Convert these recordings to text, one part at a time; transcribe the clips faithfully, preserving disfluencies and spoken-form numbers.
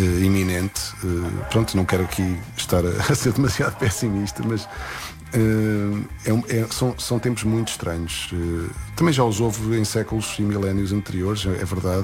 uh, iminente. Uh, pronto, não quero aqui estar a, a ser demasiado pessimista, mas uh, é, é, são, são tempos muito estranhos. Uh, também já os houve em séculos e milénios anteriores, é verdade,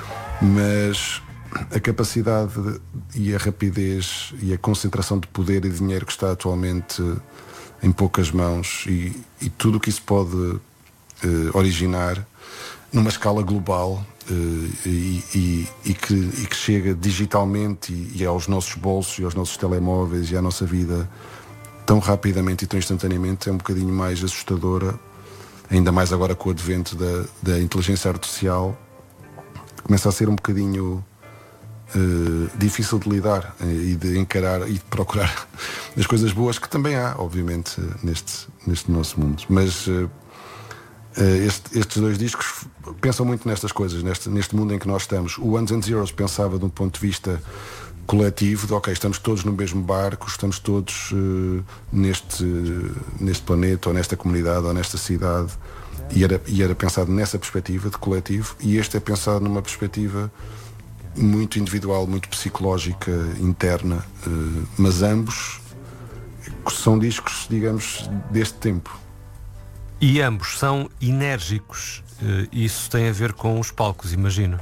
mas a capacidade e a rapidez e a concentração de poder e dinheiro que está atualmente em poucas mãos e, e tudo o que isso pode uh, originar numa escala global uh, e, e, e, que, e que chega digitalmente e, e aos nossos bolsos e aos nossos telemóveis e à nossa vida tão rapidamente e tão instantaneamente, é um bocadinho mais assustadora, ainda mais agora com o advento da, da inteligência artificial. Começa a ser um bocadinho Uh, difícil de lidar uh, e de encarar e de procurar as coisas boas que também há, obviamente, uh, neste, neste nosso mundo. Mas uh, uh, este, estes dois discos pensam muito nestas coisas, neste, neste mundo em que nós estamos. O Ones and Zeros pensava de um ponto de vista coletivo, de ok, estamos todos no mesmo barco, estamos todos uh, neste, uh, neste planeta, ou nesta comunidade, ou nesta cidade, e era, e era pensado nessa perspectiva de coletivo, e este é pensado numa perspectiva muito individual, muito psicológica, interna, mas ambos são discos, digamos, deste tempo. E ambos são enérgicos. Isso tem a ver com os palcos, imagino.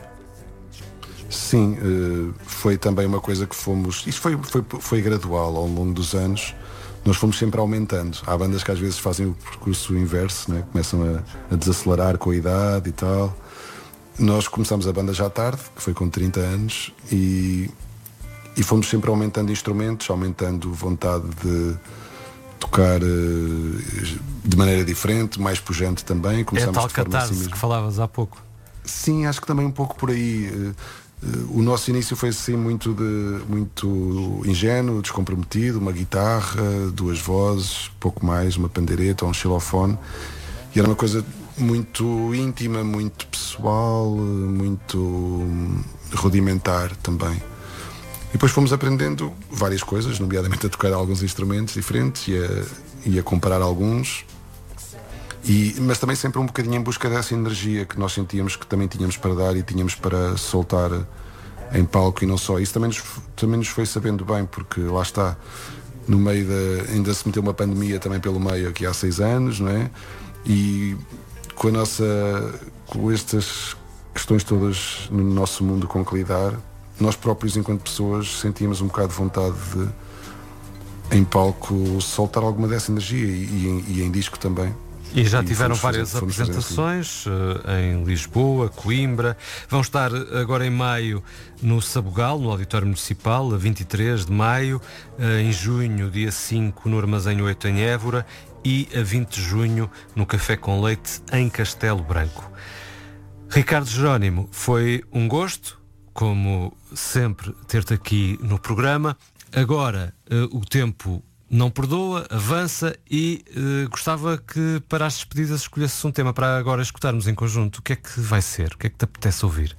Sim, foi também uma coisa que fomos... Isso foi, foi, foi gradual ao longo dos anos. Nós fomos sempre aumentando. Há bandas que às vezes fazem o percurso inverso, né? Começam a, a desacelerar com a idade e tal. Nós começámos a banda já tarde, que foi com trinta anos, e, e fomos sempre aumentando instrumentos, aumentando vontade de tocar uh, de maneira diferente, mais pujante também. Começámos é a tal catarse assim que falavas há pouco. Sim, acho que também um pouco por aí. Uh, uh, o nosso início foi assim muito, de, muito ingênuo, descomprometido, uma guitarra, duas vozes, pouco mais, uma pandeireta ou um xilofone, e era uma coisa muito íntima, muito pessoal, muito rudimentar também. E depois fomos aprendendo várias coisas, nomeadamente a tocar alguns instrumentos diferentes e a, e a comparar alguns, e, mas também sempre um bocadinho em busca dessa energia que nós sentíamos que também tínhamos para dar e tínhamos para soltar em palco, e não só. Isso também nos, também nos foi sabendo bem, porque lá está, no meio da... ainda se meteu uma pandemia também pelo meio aqui há seis anos, não é? E com a nossa, com estas questões todas no nosso mundo com que lidar, nós próprios enquanto pessoas sentíamos um bocado de vontade de, em palco, soltar alguma dessa energia, e, e, em, e em disco também. E já e tiveram fazer, várias apresentações assim. Em Lisboa, Coimbra. Vão estar agora em maio no Sabugal, no Auditório Municipal, a vinte e três de maio, em junho, dia cinco, no Armazém oito em Évora, e a vinte de junho no Café com Leite em Castelo Branco. Ricardo Jerónimo, foi um gosto, como sempre, ter-te aqui no programa. Agora uh, o tempo não perdoa, avança, e uh, gostava que para as despedidas escolhesses um tema para agora escutarmos em conjunto. O que é que vai ser? O que é que te apetece ouvir?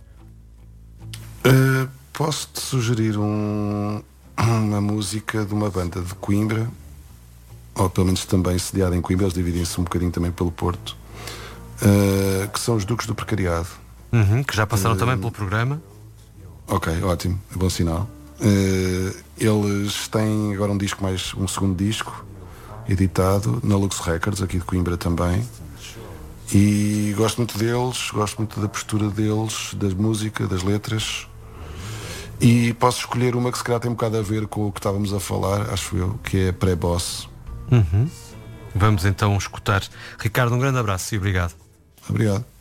Uh, posso-te sugerir um, uma música de uma banda de Coimbra, ou pelo menos também sediada em Coimbra, eles dividem-se um bocadinho também pelo Porto, uh, que são os Duques do Precariado. Uhum, que já passaram uh, também pelo programa. Ok, ótimo, é bom sinal. Uh, eles têm agora um disco, mais um segundo disco, editado na Lux Records, aqui de Coimbra também. E gosto muito deles, gosto muito da postura deles, da música, das letras. E posso escolher uma que se calhar tem um bocado a ver com o que estávamos a falar, acho eu, que é Pré-Boss. Uhum. Vamos então escutar. Ricardo, um grande abraço e obrigado. Obrigado.